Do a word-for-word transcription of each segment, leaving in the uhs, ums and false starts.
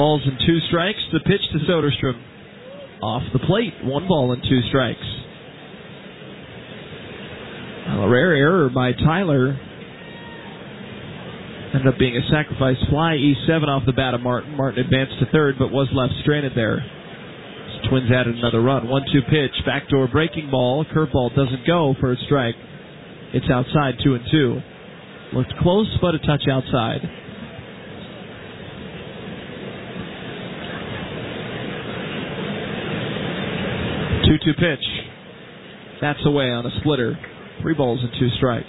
balls and two strikes. The pitch to Soderstrom. Off the plate. One ball and two strikes. A rare error by Tyler. Ended up being a sacrifice fly. E seven off the bat of Martin. Martin advanced to third, but was left stranded there. So Twins added another run. one two pitch. Backdoor breaking ball. Curveball doesn't go for a strike. It's outside, two and two. Looked close, but a touch outside. two two pitch. That's away on a splitter. Three balls and two strikes.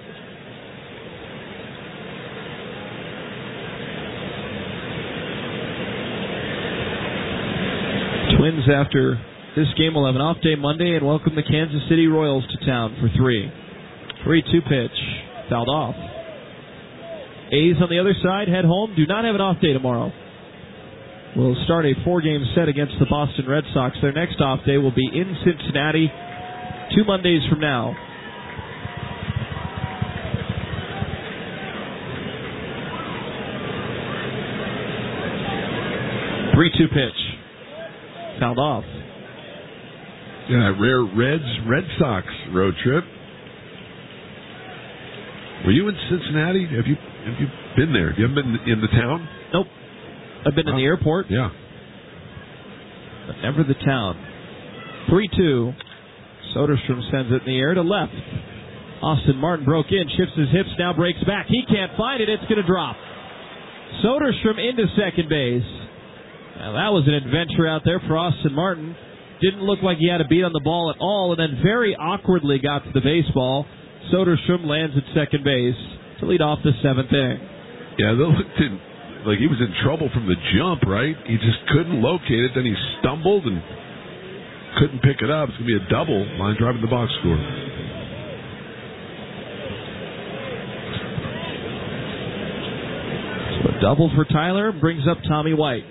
Twins, after this game, will have an off day Monday and welcome the Kansas City Royals to town for three. three two pitch. Fouled off. A's on the other side head home. Do not have an off day tomorrow. Will start a four-game set against the Boston Red Sox. Their next off day will be in Cincinnati two Mondays from now. three two pitch. Fouled off. Yeah, rare Reds Red Sox road trip. Were you in Cincinnati? Have you have you been there? Have you been in the town? Nope. I've been oh. in the airport. Yeah. But never the town. three two. Soderstrom sends it in the air to left. Austin Martin broke in, shifts his hips, now breaks back. He can't find it. It's going to drop. Soderstrom into second base. Now, that was an adventure out there for Austin Martin. Didn't look like he had a beat on the ball at all, and then very awkwardly got to the baseball. Soderstrom lands at second base to lead off the seventh inning. Yeah, that looked in, like he was in trouble from the jump, right? He just couldn't locate it. Then he stumbled and couldn't pick it up. It's going to be a double. Line drive in the box score. So a double for Tyler brings up Tommy White.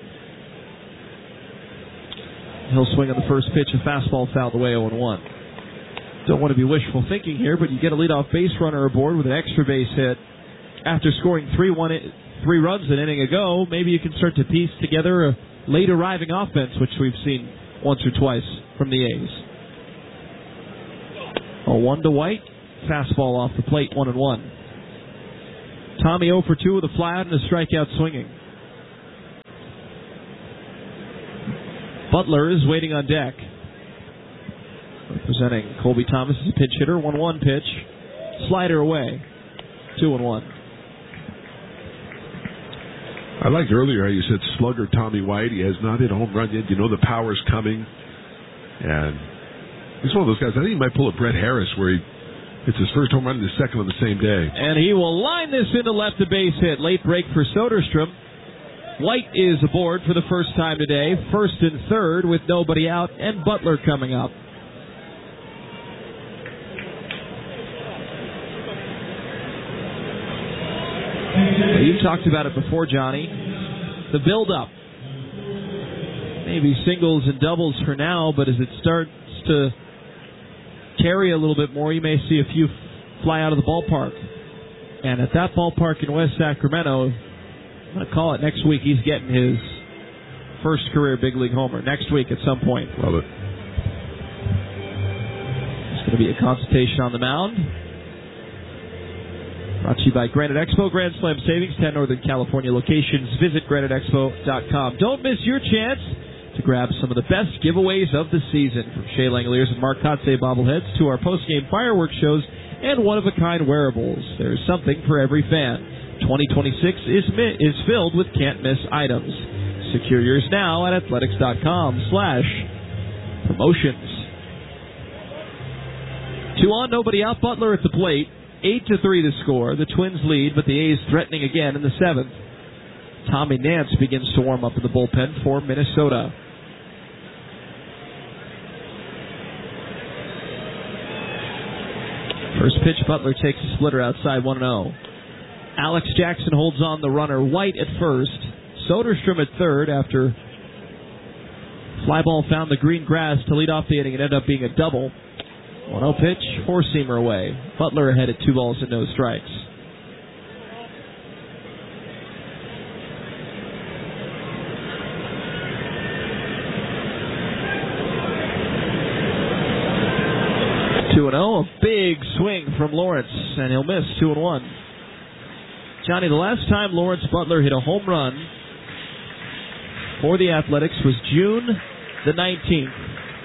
He'll swing on the first pitch. A fastball fouled away, oh and one. Don't want to be wishful thinking here, but you get a leadoff base runner aboard with an extra base hit. After scoring three, one, three runs an inning ago, maybe you can start to piece together a late arriving offense, which we've seen once or twice from the A's. A one to White. Fastball off the plate, one and one. Tommy oh for two with a fly out and a strikeout swinging. Butler is waiting on deck. Representing Colby Thomas is a pinch hitter. one one pitch. Slider away. two and one. I liked earlier how you said slugger Tommy White. He has not hit a home run yet. You know the power's coming. And he's one of those guys. I think he might pull a Brett Harris where he hits his first home run and his second on the same day. And he will line this into left to base hit. Late break for Soderstrom. White is aboard for the first time today. First and third with nobody out, and Butler coming up. You've talked about it before, Johnny. The build-up. Maybe singles and doubles for now, but as it starts to carry a little bit more, you may see a few fly out of the ballpark. And at that ballpark in West Sacramento, I'm going to call it next week, he's getting his first career big league homer. Next week at some point. Love it. It's going to be a consultation on the mound. Brought to you by Granite Expo, Grand Slam Savings, ten Northern California locations. Visit granite expo dot com. Don't miss your chance to grab some of the best giveaways of the season, from Shea Langoliers and Mark Kotze bobbleheads to our post-game fireworks shows and one-of-a-kind wearables. There's something for every fan. twenty twenty-six is mi- is filled with can't-miss items. Secure yours now at athletics dot com slash promotions. Two on, nobody out. Butler at the plate. Eight to three to score. The Twins lead, but the A's threatening again in the seventh. Tommy Nance begins to warm up in the bullpen for Minnesota. First pitch, Butler takes a splitter outside, one and oh. Alex Jackson holds on the runner. White at first. Soderstrom at third after fly ball found the green grass to lead off the inning. It ended up being a double. one oh pitch, four-seamer away. Butler ahead at two balls and no strikes. two and oh, a big swing from Lawrence, and he'll miss two and one. Johnny, the last time Lawrence Butler hit a home run for the Athletics was June the nineteenth,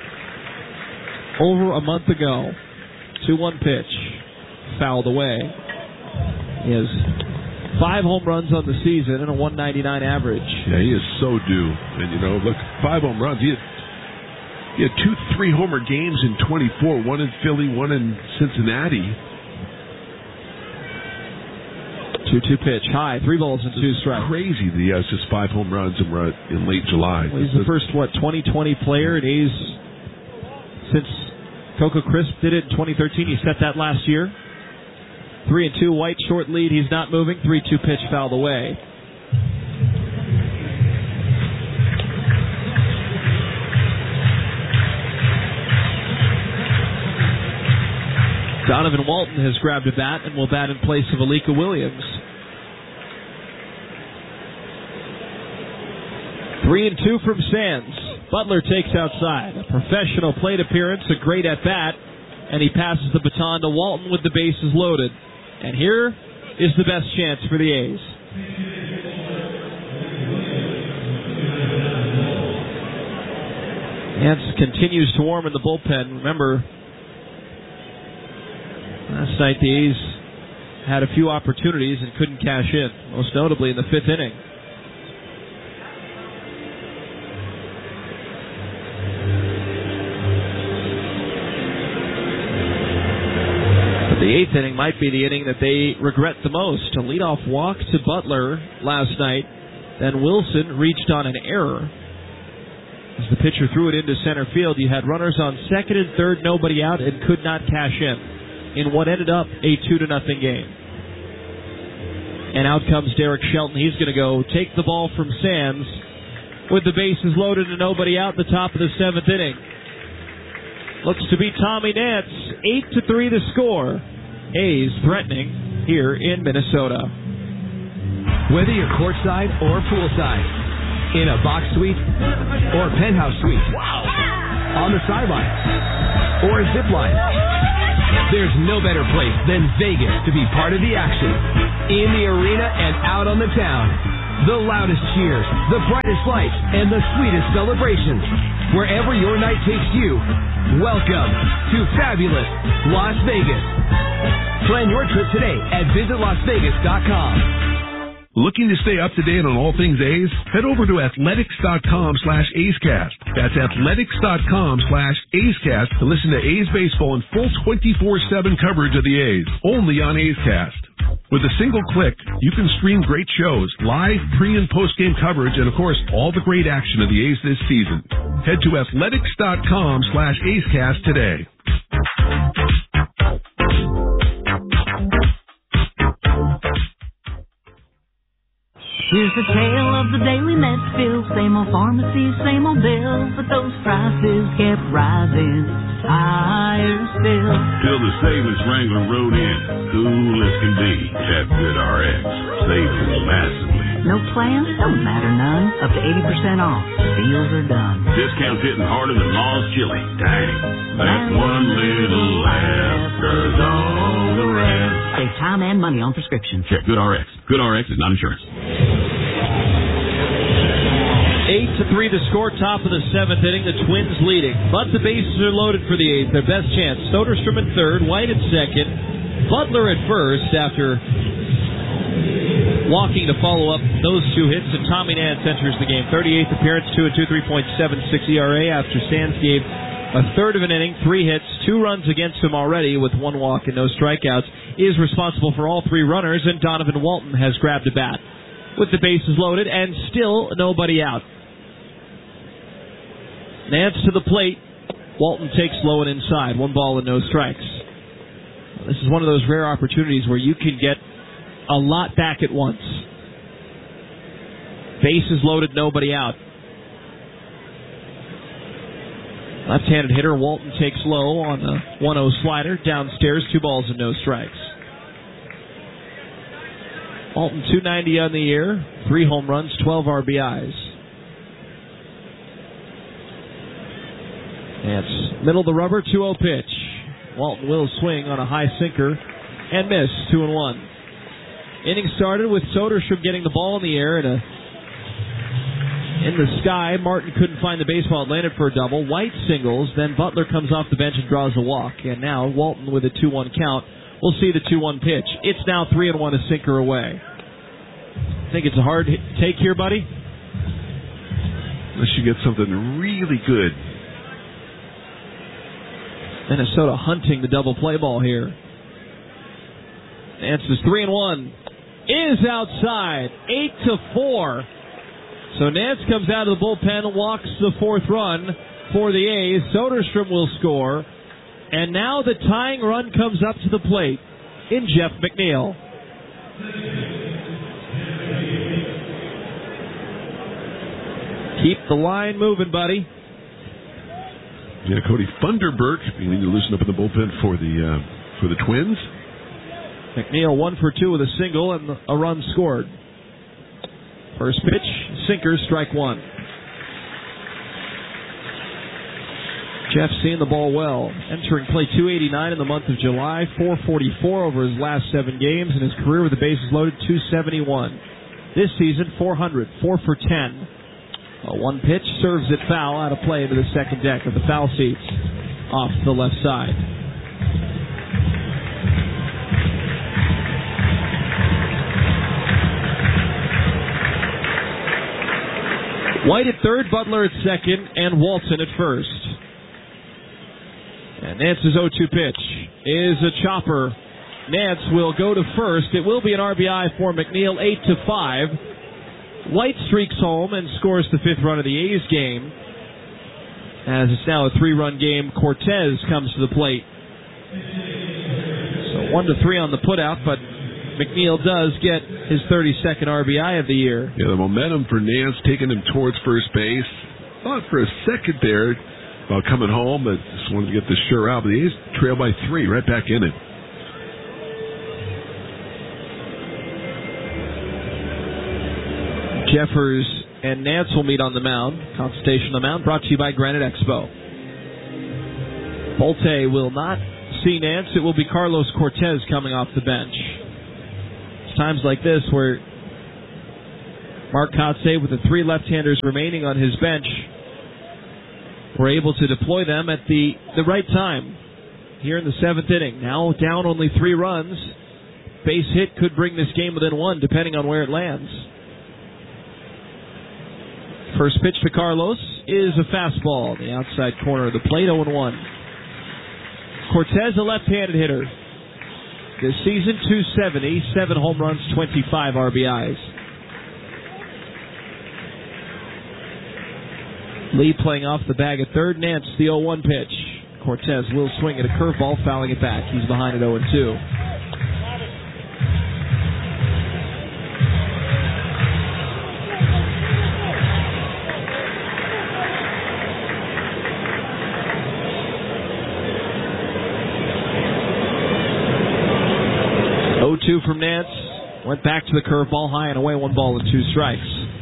over a month ago. two one pitch, fouled away. He has five home runs on the season and a one ninety-nine average. Yeah, he is so due. And, you know, look, five home runs. He had, he had two three-homer games in twenty-four, one in Philly, one in Cincinnati. two two pitch, high, three balls and two strikes. Crazy that he has just five home runs in, in late July. Well, he's the first, what, twenty twenty player, and he's, since Coco Crisp did it in twenty thirteen, he set that last year. Three and two, White short lead, he's not moving. three two pitch, fouled away. Donovan Walton has grabbed a bat and will bat in place of Alika Williams. Three and two from Sands. Butler takes outside. A professional plate appearance, a great at-bat, and he passes the baton to Walton with the bases loaded. And here is the best chance for the A's. Nance continues to warm in the bullpen. Remember, last night the A's had a few opportunities and couldn't cash in, most notably in the fifth inning. But the eighth inning might be the inning that they regret the most. A leadoff walk to Butler last night, then Wilson reached on an error. As the pitcher threw it into center field, you had runners on second and third, nobody out, and could not cash in, in what ended up a two to nothing game. And out comes Derek Shelton. He's going to go take the ball from Sands with the bases loaded and nobody out at the top of the seventh inning. Looks to be Tommy Nance. Eight to three the score. A's threatening here in Minnesota. Whether you're courtside or poolside, in a box suite or penthouse suite, on the sideline or a zip line, there's no better place than Vegas to be part of the action. In the arena and out on the town. The loudest cheers, the brightest lights, and the sweetest celebrations. Wherever your night takes you, welcome to fabulous Las Vegas. Plan your trip today at visit las vegas dot com. Looking to stay up to date on all things A's? Head over to athletics.com slash A'scast. That's athletics.com slash A'scast to listen to A's baseball in full twenty-four seven coverage of the A's, only on A'scast. With a single click, you can stream great shows, live, pre- and post-game coverage, and, of course, all the great action of the A's this season. Head to athletics.com slash A'scast today. Here's the tale of the daily mess bill. Same old pharmacy, same old bill, but those prices kept rising higher still. Till the savings wrangler rode in, cool as can be, at GoodRx, saving massively. No plans? Don't matter none. Up to eighty percent off. Deals are done. Discounts hitting harder than Ma's chili. Dang. That's one little laugh, cause all the rest. Save time and money on prescriptions. Check GoodRx. GoodRx is not insurance. Eight to three the score, top of the seventh inning, the Twins leading. But the bases are loaded for the eighth. Their best chance. Soderstrom at third, White at second, Butler at first after walking to follow up those two hits, and Tommy Nance enters the game. thirty-eighth appearance, two and two, three point seven six E R A after Sands gave a third of an inning, three hits, two runs against him already with one walk and no strikeouts. Is responsible for all three runners, and Donovan Walton has grabbed a bat with the bases loaded and still nobody out. Nance to the plate. Walton takes low and inside. One ball and no strikes. This is one of those rare opportunities where you can get a lot back at once. Bases loaded, nobody out. Left-handed hitter Walton takes low on the one oh slider. Downstairs, two balls and no strikes. Walton two ninety on the year, three home runs, twelve R B Is. Nance, middle of the rubber, two oh pitch. Walton will swing on a high sinker and miss. Two and one. Inning started with Soderstrom getting the ball in the air and a in the sky. Martin couldn't find the baseball. It landed for a double. White singles. Then Butler comes off the bench and draws a walk. And now Walton with a two one count. We'll see the two one pitch. It's now three and one, a sinker away. Think it's a hard take here, buddy? Unless you get something really good. Minnesota hunting the double play ball here. Nance's three and one is outside. Eight to four. So Nance comes out of the bullpen, walks the fourth run for the A's. Soderstrom will score. And now the tying run comes up to the plate in Jeff McNeil. Keep the line moving, buddy. Yeah, Cody Funderburk beginning to loosen up in the bullpen for the uh, for the Twins. McNeil one for two with a single and a run scored. First pitch, sinker, strike one. Jeff seeing the ball well. Entering play two eighty-nine in the month of July, four forty-four over his last seven games, and his career with the bases loaded, two seventy-one. This season, four hundred, four for ten. A one pitch serves it foul out of play into the second deck of the foul seats off the left side. White at third, Butler at second, and Walton at first. And Nance's oh two pitch is a chopper. Nance will go to first. It will be an R B I for McNeil, eight to five. White streaks home and scores the fifth run of the A's game. As it's now a three-run game, Cortez comes to the plate. So one to three on the putout, but McNeil does get his thirty-second R B I of the year. Yeah, the momentum for Nance taking him towards first base. Thought for a second there about coming home, but just wanted to get this sure out. But the A's trail by three, right back in it. Jeffers and Nance will meet on the mound. Consultation on the mound brought to you by Granite Expo. Bolte will not see Nance. It will be Carlos Cortez coming off the bench. It's times like this where Mark Kotsay, with the three left-handers remaining on his bench, were able to deploy them at the, the right time here in the seventh inning. Now down only three runs. Base hit could bring this game within one, depending on where it lands. First pitch to Carlos is a fastball. The outside corner of the plate, oh and one. Cortez, a left-handed hitter. This season, two seventy, seven home runs, twenty-five R B Is. Lee playing off the bag at third. Nance, the oh one pitch. Cortez will swing at a curveball, fouling it back. He's behind at oh and two. oh two from Nance. Went back to the curveball, high and away, one ball and two strikes.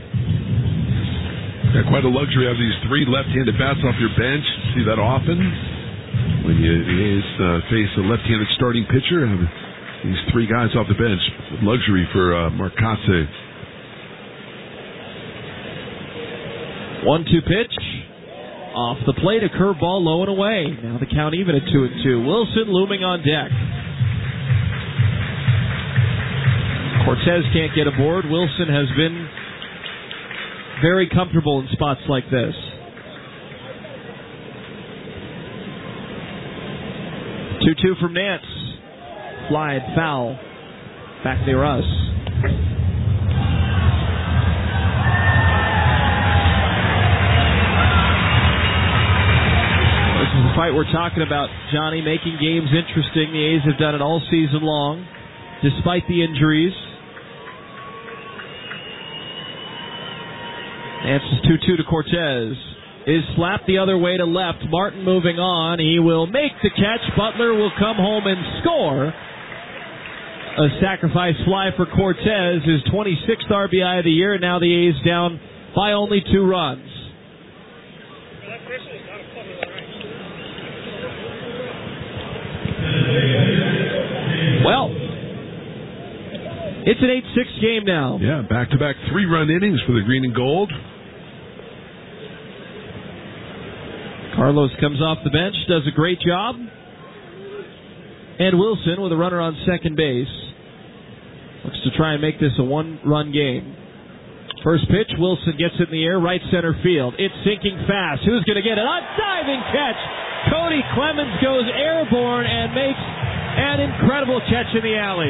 Got quite a luxury of these three left-handed bats off your bench. See that often when you uh, face a left-handed starting pitcher. And these three guys off the bench, luxury for uh, Mark Kotsay. one two pitch. Off the plate, a curveball low and away. Now the count even at two and two. Wilson looming on deck. Cortez can't get aboard. Wilson has been very comfortable in spots like this. two two from Nance. Fly and foul. Back near us. This is the fight we're talking about, Johnny, making games interesting. The A's have done it all season long, despite the injuries. Nance is two two to Cortez. Is slapped the other way to left. Martin moving on. He will make the catch. Butler will come home and score. A sacrifice fly for Cortez. His twenty-sixth R B I of the year. Now the A's down by only two runs. Well, it's an eight six game now. Yeah, back-to-back three-run innings for the green and gold. Carlos comes off the bench, does a great job. And Wilson with a runner on second base. Looks to try and make this a one-run game. First pitch, Wilson gets it in the air, right center field. It's sinking fast. Who's going to get it? A diving catch. Cody Clemens goes airborne and makes an incredible catch in the alley.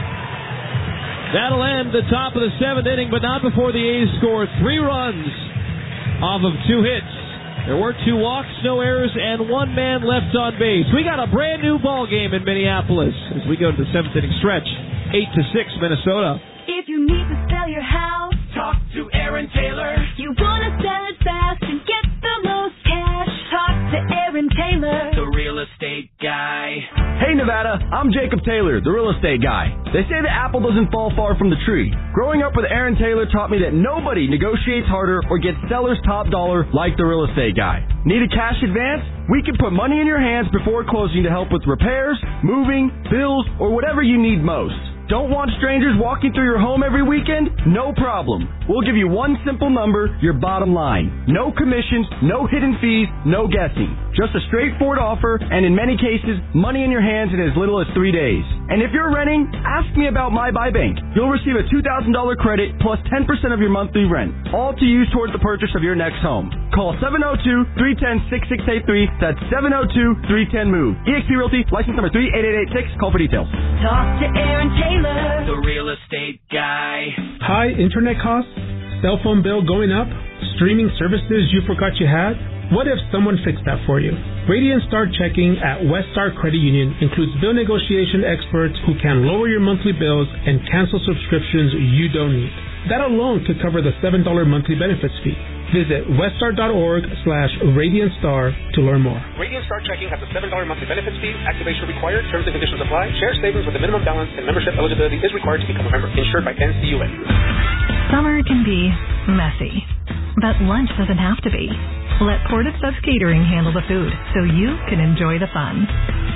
That'll end the top of the seventh inning, but not before the A's score three runs off of two hits. There were two walks, no errors, and one man left on base. We got a brand new ball game in Minneapolis as we go to the seventh inning stretch. Eight to six, Minnesota. If you need to sell your house, talk to Aaron Taylor. You want to sell it fast and get the most cash, talk to Aaron Taylor, the real estate guy. Hey Nevada, I'm Jacob Taylor, the real estate guy. They say the apple doesn't fall far from the tree. Growing up with Aaron Taylor taught me that nobody negotiates harder or gets seller's top dollar like the real estate guy. Need a cash advance? We can put money in your hands before closing to help with repairs, moving, bills, or whatever you need most. Don't want strangers walking through your home every weekend? No problem. We'll give you one simple number, your bottom line. No commissions, no hidden fees, no guessing. Just a straightforward offer, and in many cases, money in your hands in as little as three days. And if you're renting, ask me about My Buy Bank. You'll receive a two thousand dollars credit plus ten percent of your monthly rent, all to use towards the purchase of your next home. Call seven oh two, three one oh, six six eight three. That's seven oh two, three one oh, MOVE. E X P Realty, license number three eight eight eight six. Call for details. talk to Aaron Taylor, the real estate guy. High internet costs, cell phone bill going up, streaming services you forgot you had? What if someone fixed that for you? Radiant Star Checking at West Star Credit Union includes bill negotiation experts who can lower your monthly bills and cancel subscriptions you don't need. That alone could cover the seven dollars monthly benefits fee. Visit weststar.org slash Radiant Star to learn more. Radiant Star Checking has a seven dollars monthly benefits fee. Activation required. Terms and conditions apply. Share savings with a minimum balance and membership eligibility is required to become a member. Insured by N C U A. Summer can be messy, but lunch doesn't have to be. Let Portage Subs Catering handle the food so you can enjoy the fun.